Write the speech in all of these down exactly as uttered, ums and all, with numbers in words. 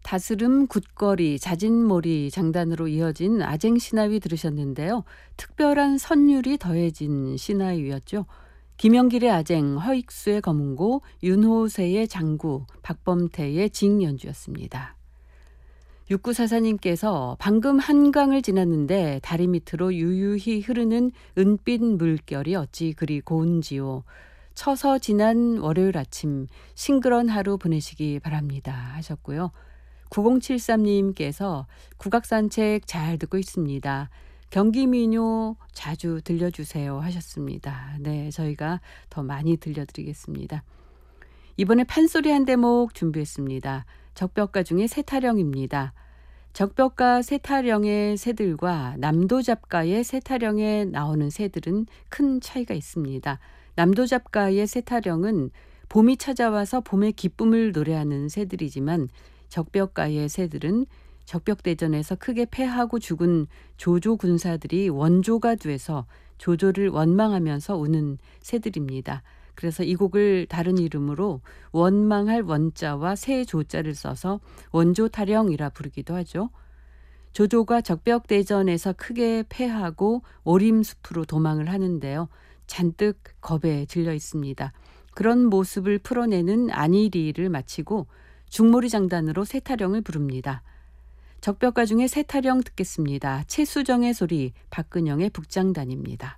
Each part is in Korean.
다스름, 굿거리, 자진몰이 장단으로 이어진 아쟁 신하위 들으셨는데요. 특별한 선율이 더해진 신하위였죠. 김영길의 아쟁, 허익수의 검은고, 윤호세의 장구, 박범태의 징 연주였습니다. 육구사사님께서 방금 한강을 지났는데 다리 밑으로 유유히 흐르는 은빛 물결이 어찌 그리 고운지요. 쳐서 지난 월요일 아침 싱그런 하루 보내시기 바랍니다 하셨고요. 구공칠삼님께서 국악산책 잘 듣고 있습니다. 경기 민요 자주 들려주세요 하셨습니다. 네, 저희가 더 많이 들려드리겠습니다. 이번에 판소리 한 대목 준비했습니다. 적벽가 중에 세타령입니다. 적벽가 세타령의 새들과 남도잡가의 세타령에 나오는 새들은 큰 차이가 있습니다. 남도잡가의 세타령은 봄이 찾아와서 봄의 기쁨을 노래하는 새들이지만 적벽가의 새들은 적벽대전에서 크게 패하고 죽은 조조 군사들이 원조가 돼서 조조를 원망하면서 우는 새들입니다. 그래서 이 곡을 다른 이름으로 원망할 원자와 새 조자를 써서 원조타령이라 부르기도 하죠. 조조가 적벽대전에서 크게 패하고 오림숲으로 도망을 하는데요. 잔뜩 겁에 질려 있습니다. 그런 모습을 풀어내는 안일이를 마치고 중몰이 장단으로 세타령을 부릅니다. 적벽가 중에 세타령 듣겠습니다. 최수정의 소리, 박근영의 북장단입니다.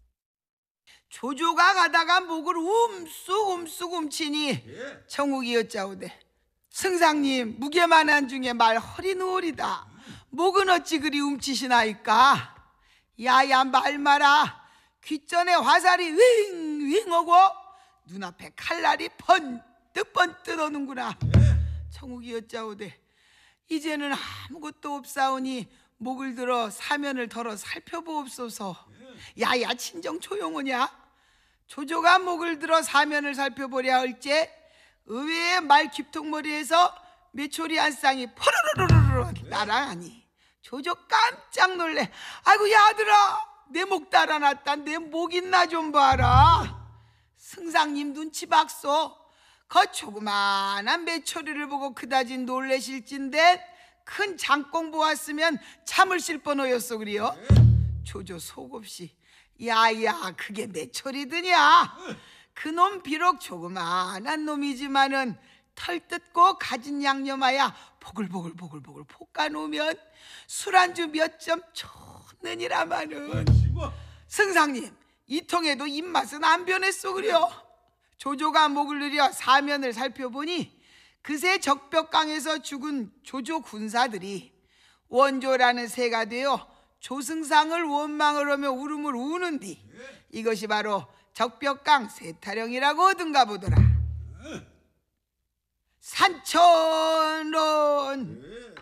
조조가 가다가 목을 움쑥 움쑥 움치니 예. 청욱이 여짜오되 승상님 무게만한 중에 말 허리 누울이다. 목은 어찌 그리 움치시나이까. 야야 말 마라. 귓전에 화살이 윙윙 오고 눈앞에 칼날이 번뜩 번뜩 오는구나. 예. 청욱이 여짜오되 이제는 아무것도 없사오니 목을 들어 사면을 덜어 살펴보옵소서. 예. 야야 친정 조용하냐. 조조가 목을 들어 사면을 살펴보랴 할제 의외의 말 깊통머리에서 메초리 한 쌍이 포르르르르 날아가니 조조 깜짝 놀래. 아이고 야들아 내 목 달아났다. 내 목 있나 좀 봐라. 승상님 눈치 박소. 거 조그만한 메초리를 보고 그다지 놀래실진데 큰 장꽁 보았으면 참으실 뻔하였어 그리요. 조조 속없이 야야 그게 메초리드냐. 그놈 비록 조그만한 놈이지만은 털 뜯고 가진 양념하야 보글보글보글보글 볶아놓으면 술안주 몇 점 좋느니라마는. 승상님 이 통에도 입맛은 안 변했어 그려. 조조가 목을 느려 사면을 살펴보니 그새 적벽강에서 죽은 조조 군사들이 원조라는 새가 되어 조승상을 원망을 하며 울음을 우는디 이것이 바로 적벽강 세타령이라고 하던가 보더라. 산천론